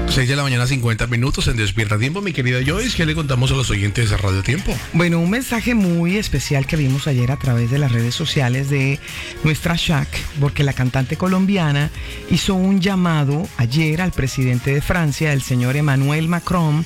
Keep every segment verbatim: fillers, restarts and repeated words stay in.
seis de la mañana, cincuenta minutos en Despierta Tiempo. Mi querida Joyce, ¿qué le contamos a los oyentes de Radio Tiempo? Bueno, un mensaje muy especial que vimos ayer a través de las redes sociales de nuestra Shaq, porque la cantante colombiana hizo un llamado ayer al presidente de Francia, el señor Emmanuel Macron,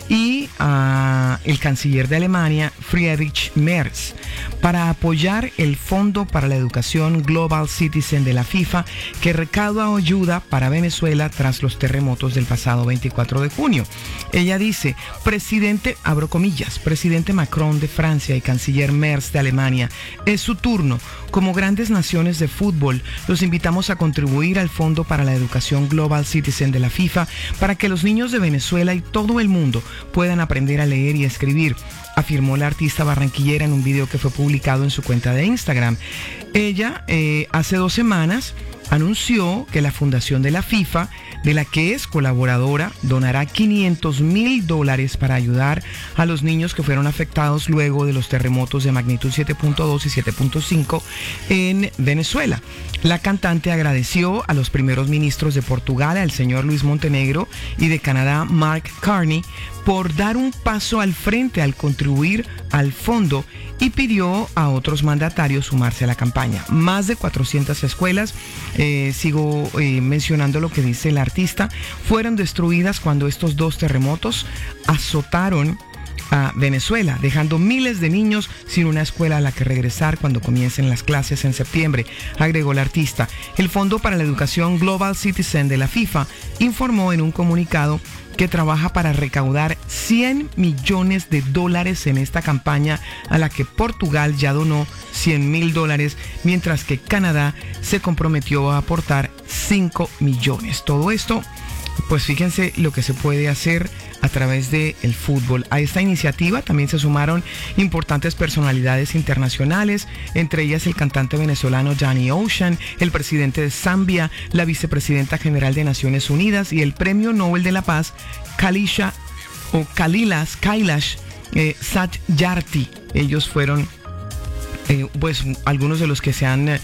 y al canciller de Alemania, Friedrich Merz, para apoyar el Fondo para la Educación Global Citizen de la FIFA, que recauda ayuda para Venezuela tras los terremotos del pasado veinticuatro de junio. Ella dice: presidente, abro comillas, presidente Macron de Francia y canciller Merz de Alemania, es su turno. Como grandes naciones de fútbol, los invitamos a contribuir al Fondo para la Educación Global Citizen de la FIFA para que los niños de Venezuela y todo el mundo puedan aprender a leer y escribir, afirmó la artista barranquillera en un video que fue publicado en su cuenta de Instagram. Ella, eh, hace dos semanas, anunció que la fundación de la FIFA, de la que es colaboradora, donará quinientos mil dólares para ayudar a los niños que fueron afectados luego de los terremotos de magnitud siete punto dos y siete punto cinco en Venezuela. La cantante agradeció a los primeros ministros de Portugal, al señor Luis Montenegro, y de Canadá, Mark Carney, por dar un paso al frente al contribuir al fondo, y pidió a otros mandatarios sumarse a la campaña. Más de cuatrocientas escuelas, eh, sigo eh, mencionando lo que dice la artista, fueron destruidas cuando estos dos terremotos azotaron a Venezuela, dejando miles de niños sin una escuela a la que regresar cuando comiencen las clases en septiembre, agregó la artista. El Fondo para la Educación Global Citizen de la FIFA informó en un comunicado que trabaja para recaudar cien millones de dólares en esta campaña, a la que Portugal ya donó cien mil dólares, mientras que Canadá se comprometió a aportar cinco millones. Todo esto, pues fíjense lo que se puede hacer a través del fútbol. A esta iniciativa también se sumaron importantes personalidades internacionales, entre ellas el cantante venezolano Danny Ocean, el presidente de Zambia, la vicepresidenta general de Naciones Unidas y el premio Nobel de la Paz, Kalisha o Kalilas, Kailash eh, Satyarthi. Ellos fueron Eh, pues algunos de los que se han eh,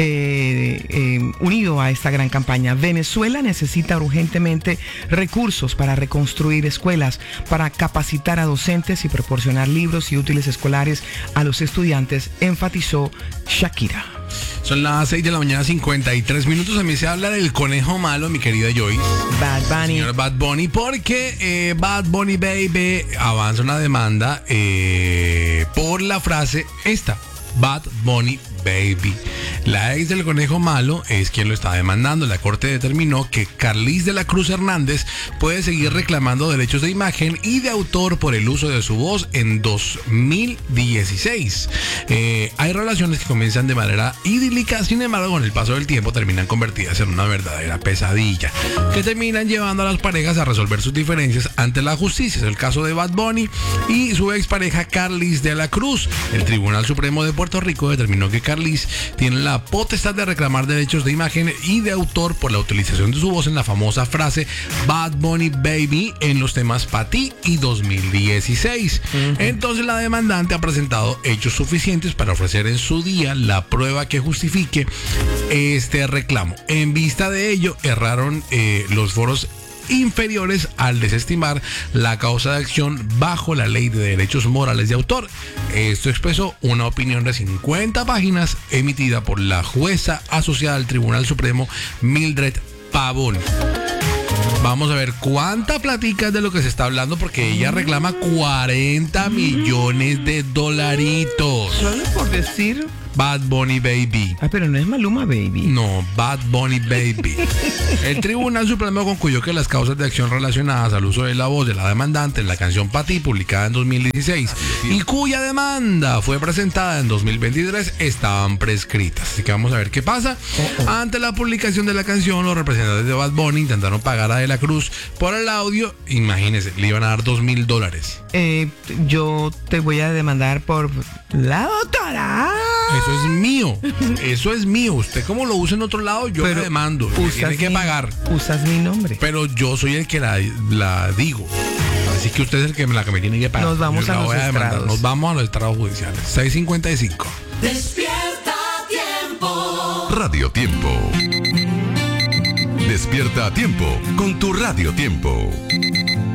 eh, unido a esta gran campaña. Venezuela necesita urgentemente recursos para reconstruir escuelas, para capacitar a docentes y proporcionar libros y útiles escolares a los estudiantes, enfatizó Shakira. Son las seis de la mañana, cincuenta y tres minutos. A mí se habla del conejo malo, mi querida Joyce. Bad Bunny. Señor Bad Bunny, porque eh, Bad Bunny Baby avanza una demanda eh, por la frase esta: Bad Bunny Baby. La ex del conejo malo es quien lo está demandando. La corte determinó que Carlis de la Cruz Hernández puede seguir reclamando derechos de imagen y de autor por el uso de su voz en dos mil dieciséis. Eh, hay relaciones que comienzan de manera idílica, sin embargo, con el paso del tiempo terminan convertidas en una verdadera pesadilla, que terminan llevando a las parejas a resolver sus diferencias ante la justicia. Es el caso de Bad Bunny y su expareja Carlis de la Cruz. El Tribunal Supremo de Puerto Rico determinó que Carlis tiene la potestad de reclamar derechos de imagen y de autor por la utilización de su voz en la famosa frase Bad Bunny Baby en los temas Pa' Ti y dos mil dieciséis. Uh-huh. Entonces la demandante ha presentado hechos suficientes para ofrecer en su día la prueba que justifique este reclamo. En vista de ello, erraron eh, los foros inferiores al desestimar la causa de acción bajo la Ley de Derechos Morales de Autor. Esto expresó una opinión de cincuenta páginas emitida por la jueza asociada al Tribunal Supremo, Mildred Pavón. Vamos a ver cuánta platica es de lo que se está hablando, porque ella reclama cuarenta millones de dolaritos. Solo por decir Bad Bunny Baby. Ah, pero no es Maluma Baby. No, Bad Bunny Baby. El Tribunal Supremo concluyó que las causas de acción relacionadas al uso de la voz de la demandante en la canción Pa' Ti, publicada en dos mil dieciséis, y cuya demanda fue presentada en dos mil veintitrés, estaban prescritas. Así que vamos a ver qué pasa. Oh, oh. Ante la publicación de la canción, los representantes de Bad Bunny intentaron pagar a De la Cruz por el audio. Imagínense, le iban a dar dos mil dólares. Eh, yo te voy a demandar por la doctora. Eso es mío, eso es mío. Usted como lo usa en otro lado, yo le demando. Tiene que mi, pagar. Usas mi nombre. Pero yo soy el que la, la digo. Así que usted es el que me, la que me tiene que pagar. Nos vamos a los estrados. Nos vamos a los estrados judiciales. seis cincuenta y cinco. Despierta Tiempo. Radio Tiempo. Despierta a tiempo con tu Radio Tiempo.